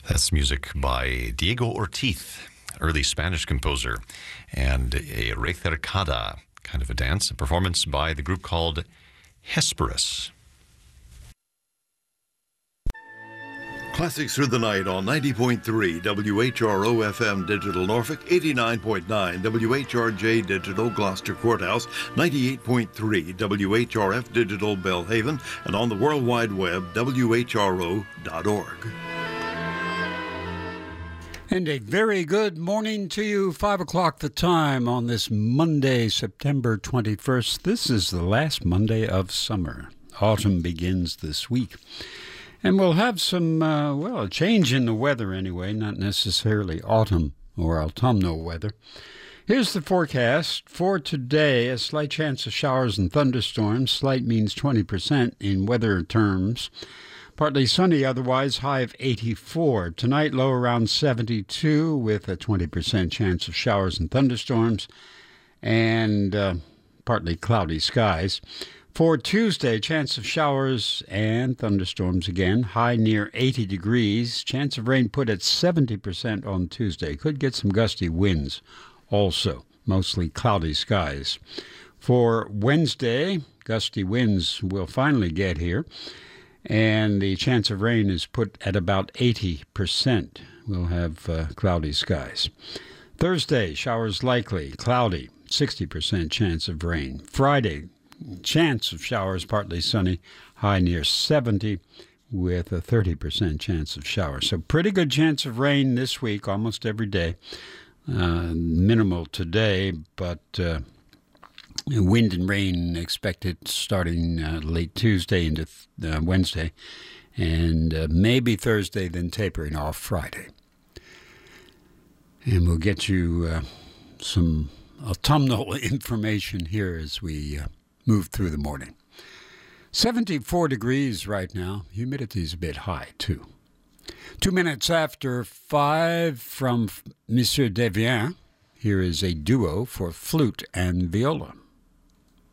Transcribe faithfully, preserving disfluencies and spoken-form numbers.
That's music by Diego Ortiz, early Spanish composer, and a recercada kind of a dance, a performance by the group called Hesperus. Classics Through the Night on ninety point three W H R O F M Digital Norfolk, eighty-nine point nine W H R J Digital Gloucester Courthouse, ninety-eight point three W H R F Digital Belhaven, and on the World Wide Web, W H R O dot org. And a very good morning to you. Five o'clock the time on this Monday, September twenty-first. This is the last Monday of summer. Autumn begins this week. And we'll have some, uh, well, a change in the weather anyway, not necessarily autumn or autumnal weather. Here's the forecast for today. A slight chance of showers and thunderstorms. Slight means twenty percent in weather terms. Partly sunny otherwise, high of eighty-four. Tonight, low around seventy-two with a twenty percent chance of showers and thunderstorms. And uh, partly cloudy skies. For Tuesday, chance of showers and thunderstorms again. High near eighty degrees. Chance of rain put at seventy percent on Tuesday. Could get some gusty winds also. Mostly cloudy skies. For Wednesday, gusty winds will finally get here. And the chance of rain is put at about eighty percent. We'll have uh, cloudy skies. Thursday, showers likely. Cloudy. sixty percent chance of rain. Friday, chance of showers, partly sunny, high near seventy with a thirty percent chance of showers. So pretty good chance of rain this week, almost every day. Uh, minimal today, but uh, wind and rain expected starting uh, late Tuesday into uh, Wednesday, and uh, maybe Thursday, then tapering off Friday. And we'll get you uh, some autumnal information here as we uh, move through the morning. seventy-four degrees right now. Humidity's a bit high, too. Two minutes after five from Monsieur Devien. Here is a duo for flute and viola.